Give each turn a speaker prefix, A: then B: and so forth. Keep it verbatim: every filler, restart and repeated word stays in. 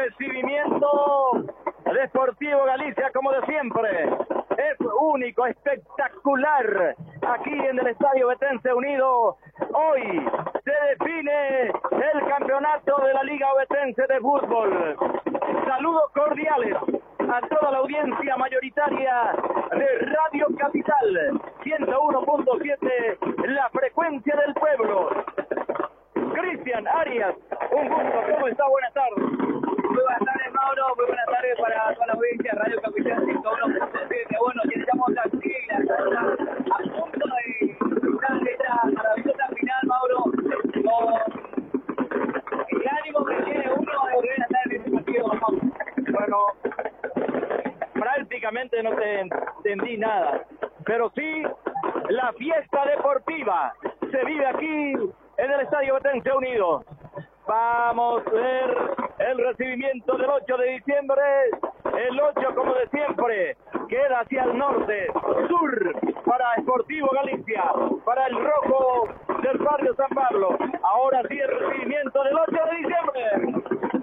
A: recibimiento de Sportivo Galicia, como de siempre. Es único, espectacular, aquí en el Estadio Ovetense Unido. Hoy se define el campeonato de la Liga Ovetense de Fútbol. Saludos cordiales a toda la audiencia mayoritaria de Radio Capital, ciento uno punto siete, la frecuencia del pueblo. Cristian Arias, un gusto, ¿cómo está? Buenas tardes.
B: Muy buenas tardes, Mauro, muy buenas tardes para toda la audiencia de Radio Capital ciento uno punto siete. Bueno, ya estamos aquí, la a punto de disfrutar de esta maravillosa final, Mauro, con el ánimo que tiene uno de volver a estar en este partido, Mauro.
A: Bueno, prácticamente no te entendí nada, pero sí, la fiesta deportiva se vive aquí en el Estadio Ovetense Unido. Vamos a ver el recibimiento del ocho de diciembre. El ocho, como de siempre, queda hacia el norte, sur, para Sportivo Galicia, para el rojo del barrio San Pablo. Ahora sí el recibimiento del ocho de diciembre.